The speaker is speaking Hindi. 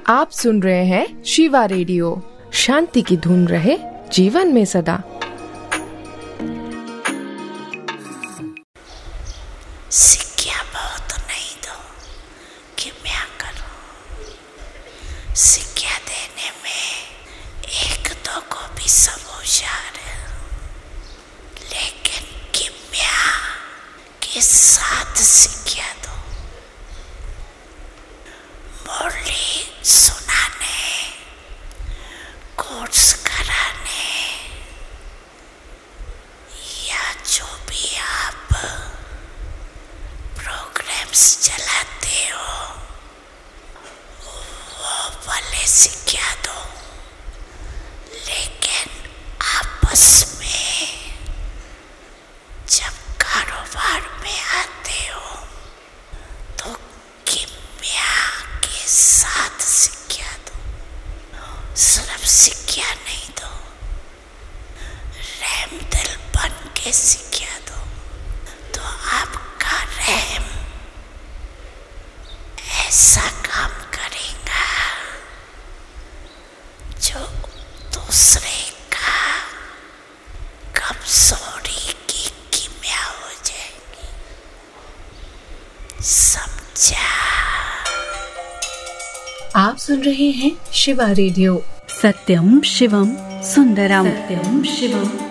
आप सुन रहे हैं शिवा रेडियो। शांति की धुन रहे जीवन में सदा। सिक्किया बहुत नहीं दो कि मैं करूं। सिक्किया देने में एक दो को भी सब होशियार है, लेकिन किम्या के साथ सिक्किया दो। मुरली सुनाने, कोर्स कराने या जो भी आप प्रोग्राम्स चलाते हो वो भले सिक्किया दो, लेकिन आपस में जब कारोबार में आते हो तो किम्या के साथ सिक्किया दो। सिर्फ सिक्किया नहीं दो, रहम दिल बन के सिक्किया दो, तो आपका रहम ऐसा काम करेगा जो दूसरे का कमजोरी की किम्या हो जाएगी। समझा? आप सुन रहे हैं शिवा रेडियो। सत्यम शिवम सुंदरम। सत्यम शिवम